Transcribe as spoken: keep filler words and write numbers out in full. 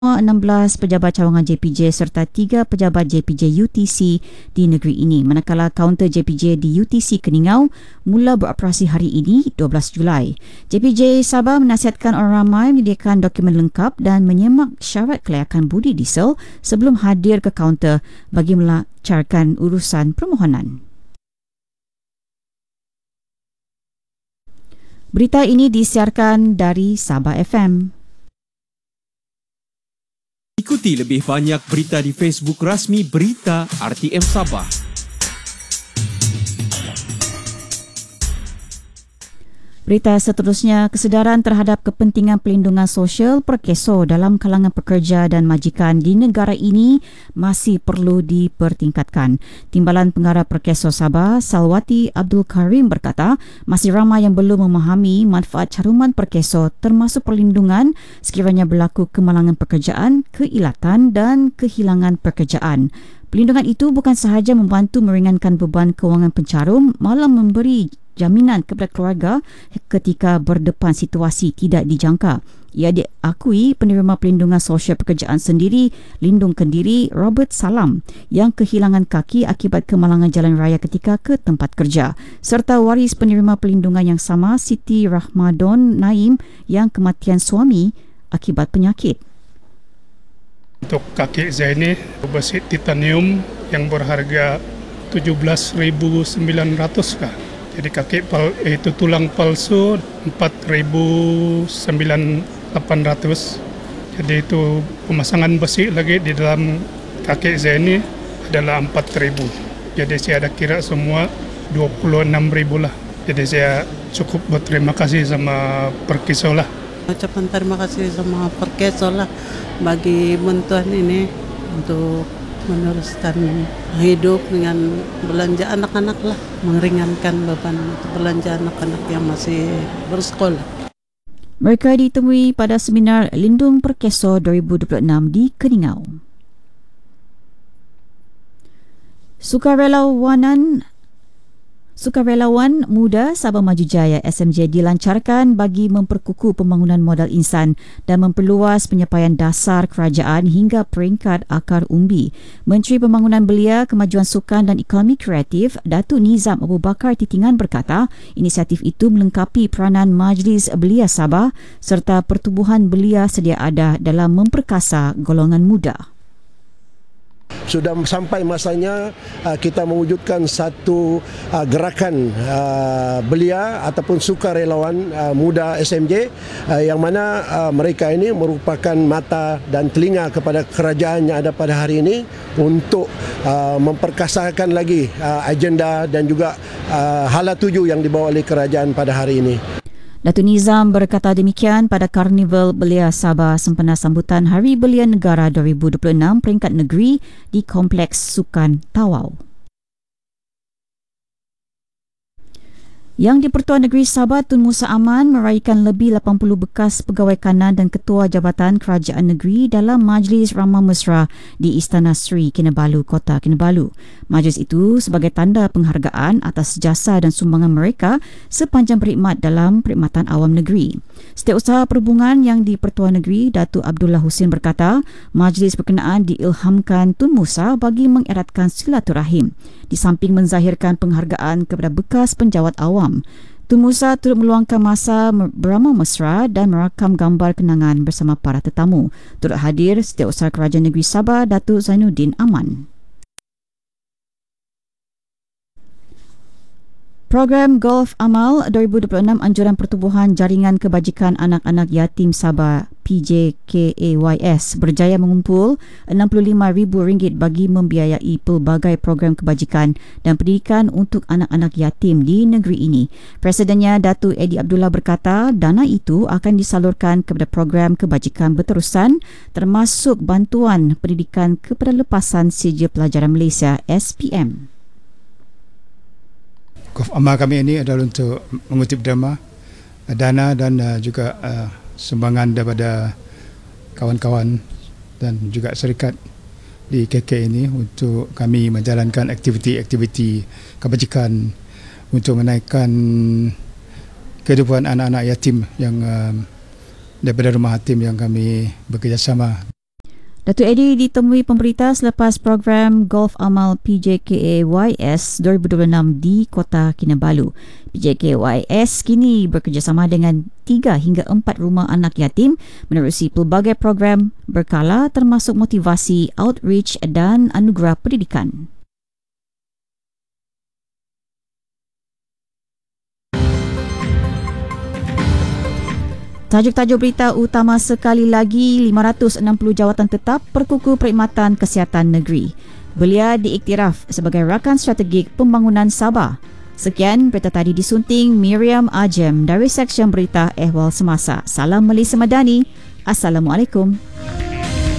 enam belas pejabat cawangan J P J serta tiga pejabat J P J U T C di negeri ini, manakala kaunter J P J di U T C Keningau mula beroperasi hari ini dua belas Julai. J P J Sabah menasihatkan orang ramai menyediakan dokumen lengkap dan menyemak syarat kelayakan budi diesel sebelum hadir ke kaunter bagi melancarkan urusan permohonan. Berita ini disiarkan dari Sabah F M. Ikuti lebih banyak berita di Facebook rasmi Berita R T M Sabah. Berita seterusnya, kesedaran terhadap kepentingan pelindungan sosial perkeso dalam kalangan pekerja dan majikan di negara ini masih perlu dipertingkatkan. Timbalan Pengarah Perkeso Sabah, Salwati Abdul Karim berkata, masih ramai yang belum memahami manfaat caruman perkeso termasuk perlindungan sekiranya berlaku kemalangan pekerjaan, keilatan dan kehilangan pekerjaan. Pelindungan itu bukan sahaja membantu meringankan beban kewangan pencarum, malah memberi jaminan kepada keluarga ketika berdepan situasi tidak dijangka. Ia diakui penerima pelindungan sosial pekerjaan sendiri, Lindung Kendiri, Robert Salam, yang kehilangan kaki akibat kemalangan jalan raya ketika ke tempat kerja, serta waris penerima pelindungan yang sama, Siti Rahmadon Naim, yang kematian suami akibat penyakit. Untuk kakek Zaini, besi titanium yang berharga tujuh belas ribu sembilan ratus kah? Jadi kakek pal, itu tulang palsu empat ribu delapan ratus. Jadi itu pemasangan besi lagi di dalam kakek Zaini adalah empat ribu. Jadi saya ada kira semua dua puluh enam ribu lah. Jadi saya cukup berterima kasih sama Perkeso lah. Ucapan terima kasih sama Perkeso lah bagi bantuan ini untuk meneruskan hidup dengan belanja anak-anak lah, meringankan beban belanja anak-anak yang masih bersekolah. Mereka ditemui pada seminar Lindung Perkeso dua ribu dua puluh enam di Keningau. Sukarelawanan Sukarelawan Muda Sabah Maju Jaya S M J dilancarkan bagi memperkukuh pembangunan modal insan dan memperluas penyampaian dasar kerajaan hingga peringkat akar umbi. Menteri Pembangunan Belia, Kemajuan Sukan dan Ekonomi Kreatif, Datuk Nizam Abu Bakar Titingan berkata, inisiatif itu melengkapi peranan Majlis Belia Sabah serta pertubuhan belia sedia ada dalam memperkasa golongan muda. Sudah sampai masanya uh, kita mewujudkan satu uh, gerakan uh, belia ataupun sukarelawan uh, muda S M J uh, yang mana uh, mereka ini merupakan mata dan telinga kepada kerajaan yang ada pada hari ini untuk uh, memperkasakan lagi uh, agenda dan juga uh, hala tuju yang dibawa oleh kerajaan pada hari ini. Datuk Nizam berkata demikian pada Karnival Belia Sabah sempena sambutan Hari Belia Negara dua ribu dua puluh enam peringkat negeri di Kompleks Sukan Tawau. Yang di-Pertuan Negeri Sabah Tun Musa Aman meraihkan lebih lapan puluh bekas pegawai kanan dan ketua jabatan kerajaan negeri dalam Majlis Ramah Mesra di Istana Sri Kinabalu, Kota Kinabalu. Majlis itu sebagai tanda penghargaan atas jasa dan sumbangan mereka sepanjang berkhidmat dalam perkhidmatan awam negeri. Setiausaha Perhubungan yang di-Pertuan Negeri Datuk Abdullah Husin berkata, majlis berkenaan diilhamkan Tun Musa bagi mengeratkan silaturahim di samping menzahirkan penghargaan kepada bekas penjawat awam. Tun Musa turut meluangkan masa beramah mesra dan merakam gambar kenangan bersama para tetamu. Turut hadir Setiausaha Kerajaan Negeri Sabah Datuk Zainuddin Aman. Program Golf Amal dua ribu dua puluh enam Anjuran Pertubuhan Jaringan Kebajikan Anak-Anak Yatim Sabah P J K A Y S berjaya mengumpul enam puluh lima ribu ringgit bagi membiayai pelbagai program kebajikan dan pendidikan untuk anak-anak yatim di negeri ini. Presidennya Datuk Eddie Abdullah berkata dana itu akan disalurkan kepada program kebajikan berterusan termasuk bantuan pendidikan kepada lepasan Sijil Pelajaran Malaysia S P M. Golf amal kami ini adalah untuk mengutip dana, dana dan uh, juga uh, sumbangan daripada kawan-kawan dan juga syarikat di K K ini untuk kami menjalankan aktiviti-aktiviti kebajikan untuk menaikkan kehidupan anak-anak yatim yang uh, daripada rumah yatim yang kami bekerjasama. Datuk Eddie ditemui pemberita selepas program Golf Amal P J K A Y S dua ribu dua puluh enam di Kota Kinabalu. P J K A Y S kini bekerjasama dengan tiga hingga empat rumah anak yatim menerusi pelbagai program berkala termasuk motivasi, outreach dan anugerah pendidikan. Tajuk-tajuk berita utama sekali lagi, lima ratus enam puluh jawatan tetap Perkuku Perkhidmatan Kesihatan Negeri. Belia diiktiraf sebagai rakan strategik pembangunan Sabah. Sekian berita tadi disunting Miriam Ajem dari Seksyen Berita Ehwal Semasa. Salam Malaysia Madani. Assalamualaikum.